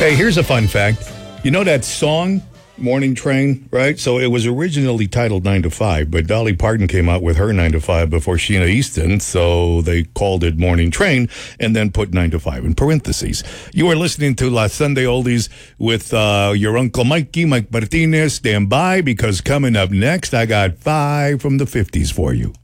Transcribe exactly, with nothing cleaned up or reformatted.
Hey, here's a fun fact. You know that song, Morning Train, right? So it was originally titled nine to five, but Dolly Parton came out with her nine to five before Sheena Easton, so they called it Morning Train and then put nine to five in parentheses. You are listening to La Sunday Oldies with uh, your Uncle Mikey, Mike Martinez. Stand by, because coming up next, I got five from the fifties for you.